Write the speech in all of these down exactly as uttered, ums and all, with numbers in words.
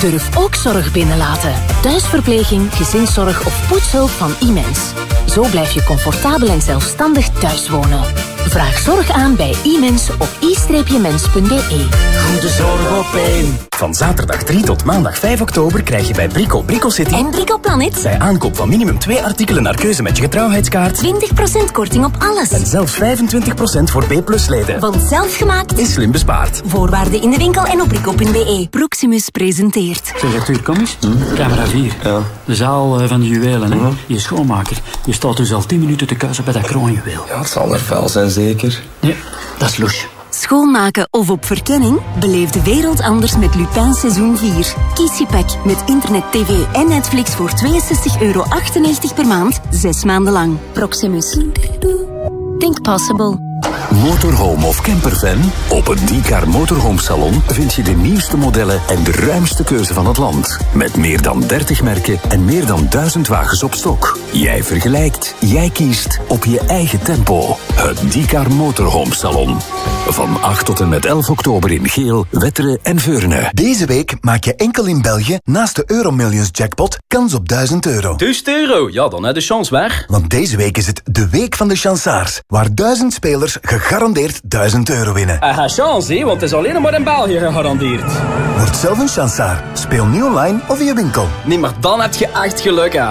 Durf ook zorg binnenlaten. Thuisverpleging, gezinszorg of poetshulp van Imens. Zo blijf je comfortabel en zelfstandig thuis wonen. Vraag zorg aan bij Imens op i mens punt b e. Goede zorg op één. Van zaterdag drie tot maandag vijf oktober krijg je bij Brico Brico City En Brico Planet bij aankoop van minimum twee artikelen naar keuze met je getrouwheidskaart twintig procent korting op alles. en zelfs vijfentwintig procent voor B plus leden. Want zelfgemaakt Is slim bespaard. Voorwaarden in de winkel en op brico punt b e. Proximus presenteert. Zeg Arthur, kom eens. Hm? Camera vier. Ja. De zaal uh, van de juwelen, hè. Mhm. Je schoonmaker. Je staat dus al tien minuten te kuisen bij dat kroonjuweel. Ja, het zal er vuil zijn, zeker. Ja, dat is louche. Schoonmaken of op verkenning? Beleef de wereld anders met Lupin seizoen vier. Kies je pack met internet, tv en Netflix voor tweeënzestig euro achtennegentig per maand, zes maanden lang. Proximus. Think possible. Motorhome of campervan? Op het Diecar Motorhome Salon vind je de nieuwste modellen en de ruimste keuze van het land. Met meer dan dertig merken en meer dan duizend wagens op stok. Jij vergelijkt, jij kiest op je eigen tempo. Het Diecar Motorhome Salon. Van acht tot en met elf oktober in Geel, Wetteren en Veurne. Deze week maak je enkel in België naast de Euromillions jackpot kans op duizend euro. duizend euro? Ja, dan heb je de chance waar. Want deze week is het de week van de chansaars, waar duizend spelers gegarandeerd duizend euro winnen. Hij gaat chance, hè, want het is alleen nog maar in België gegarandeerd. Word zelf een chansaar. Speel nu online of in je winkel. Nee, maar dan heb je echt geluk, hè.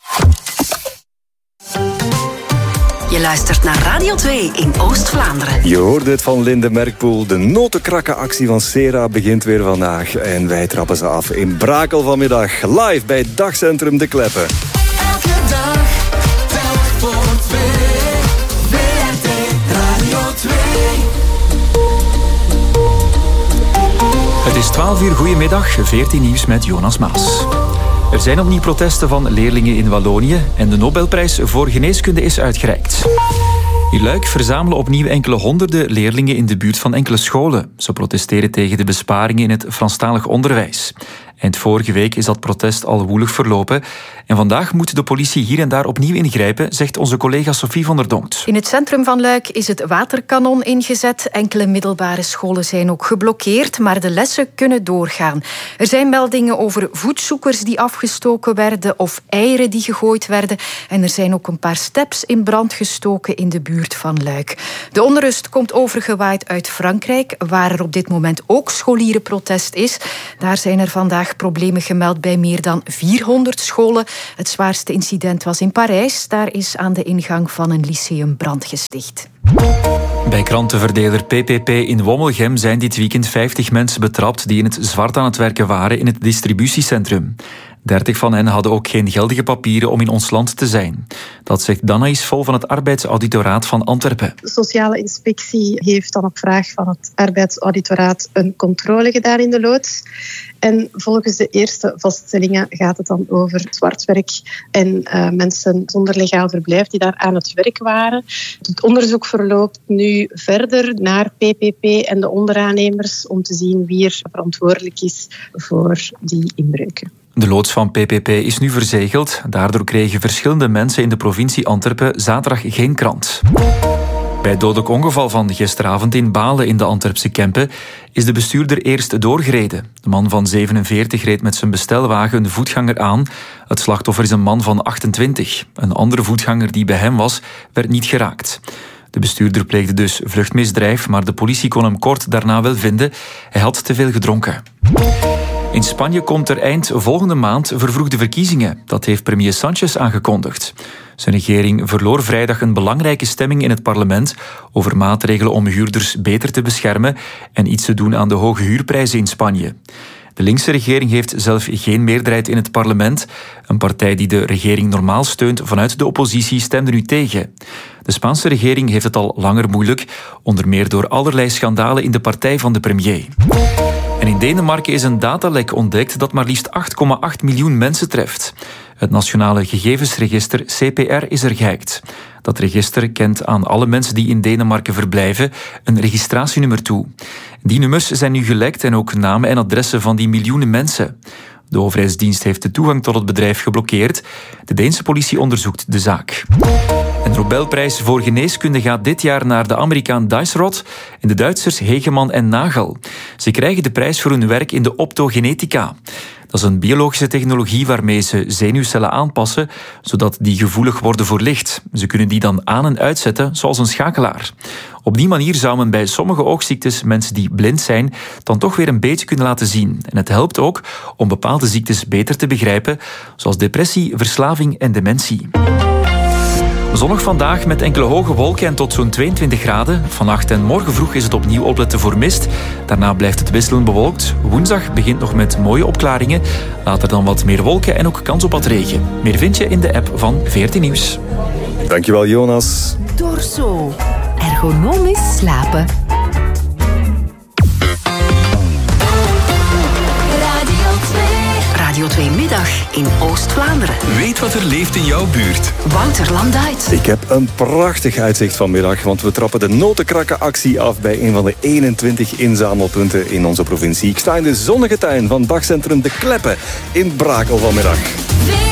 Je luistert naar Radio twee in Oost-Vlaanderen. Je hoorde het van Linde Merkpoel. De notenkrakkenactie van Sera begint weer vandaag. En wij trappen ze af in Brakel vanmiddag. Live bij het Dagcentrum De Kleppen. Elke dag, telk voor twee. V R T Radio twee. Het is twaalf uur, goedemiddag, veertien nieuws met Jonas Maas. Er zijn opnieuw protesten van leerlingen in Wallonië en de Nobelprijs voor geneeskunde is uitgereikt. In Luik verzamelen opnieuw enkele honderden leerlingen in de buurt van enkele scholen. Ze protesteren tegen de besparingen in het Franstalig onderwijs. Eind vorige week is dat protest al woelig verlopen. En vandaag moet de politie hier en daar opnieuw ingrijpen, zegt onze collega Sophie van der Donkt. In het centrum van Luik is het waterkanon ingezet. Enkele middelbare scholen zijn ook geblokkeerd, maar de lessen kunnen doorgaan. Er zijn meldingen over voedzoekers die afgestoken werden of eieren die gegooid werden. En er zijn ook een paar steps in brand gestoken in de buurt van Luik. De onrust komt overgewaaid uit Frankrijk, waar er op dit moment ook scholierenprotest is. Daar zijn er vandaag problemen gemeld bij meer dan vierhonderd scholen. Het zwaarste incident was in Parijs. Daar is aan de ingang van een lyceum brand gesticht. Bij krantenverdeler P P P in Wommelgem zijn dit weekend vijftig mensen betrapt die in het zwart aan het werken waren in het distributiecentrum. dertig van hen hadden ook geen geldige papieren om in ons land te zijn. Dat zegt Danaïs Vol van het Arbeidsauditoraat van Antwerpen. De sociale inspectie heeft dan op vraag van het Arbeidsauditoraat een controle gedaan in de loods. En volgens de eerste vaststellingen gaat het dan over zwartwerk en uh, mensen zonder legaal verblijf die daar aan het werk waren. Het onderzoek verloopt nu verder naar P P P en de onderaannemers om te zien wie er verantwoordelijk is voor die inbreuken. De loods van P P P is nu verzegeld. Daardoor kregen verschillende mensen in de provincie Antwerpen zaterdag geen krant. Bij het dodelijk ongeval van gisteravond in Balen in de Antwerpse Kempen is de bestuurder eerst doorgereden. De man van zevenenveertig reed met zijn bestelwagen een voetganger aan. Het slachtoffer is een man van achtentwintig. Een andere voetganger die bij hem was, werd niet geraakt. De bestuurder pleegde dus vluchtmisdrijf, maar de politie kon hem kort daarna wel vinden. Hij had te veel gedronken. In Spanje komt er eind volgende maand vervroegde verkiezingen. Dat heeft premier Sánchez aangekondigd. Zijn regering verloor vrijdag een belangrijke stemming in het parlement over maatregelen om huurders beter te beschermen en iets te doen aan de hoge huurprijzen in Spanje. De linkse regering heeft zelf geen meerderheid in het parlement. Een partij die de regering normaal steunt vanuit de oppositie stemde nu tegen. De Spaanse regering heeft het al langer moeilijk, onder meer door allerlei schandalen in de partij van de premier. En in Denemarken is een datalek ontdekt dat maar liefst acht komma acht miljoen mensen treft. Het Nationale Gegevensregister C P R is er gehackt. Dat register kent aan alle mensen die in Denemarken verblijven een registratienummer toe. Die nummers zijn nu gelekt en ook namen en adressen van die miljoenen mensen. De overheidsdienst heeft de toegang tot het bedrijf geblokkeerd. De Deense politie onderzoekt de zaak. En de Nobelprijs voor geneeskunde gaat dit jaar naar de Amerikaan Dijsselrod en de Duitsers Hegeman en Nagel. Ze krijgen de prijs voor hun werk in de optogenetica. Dat Dat is een biologische technologie waarmee ze zenuwcellen aanpassen, zodat die gevoelig worden voor licht. Ze kunnen die dan aan- en uitzetten, zoals een schakelaar. Op die manier zou men bij sommige oogziektes mensen die blind zijn dan toch weer een beetje kunnen laten zien. En het helpt ook om bepaalde ziektes beter te begrijpen, zoals depressie, verslaving en dementie. Zonnig vandaag met enkele hoge wolken en tot zo'n tweeëntwintig graden. Vannacht en morgen vroeg is het opnieuw opletten voor mist. Daarna blijft het wisselend bewolkt. Woensdag begint nog met mooie opklaringen. Later dan wat meer wolken en ook kans op wat regen. Meer vind je in de app van veertien Nieuws. Dankjewel, Jonas. Dorso. Ergonomisch slapen. Radio twee Middag in Oost-Vlaanderen. Weet wat er leeft in jouw buurt. Wouter Landuit. Ik heb een prachtig uitzicht vanmiddag, want we trappen de notenkrakkenactie af bij een van de eenentwintig inzamelpunten in onze provincie. Ik sta in de zonnige tuin van dagcentrum De Kleppen in Brakel vanmiddag.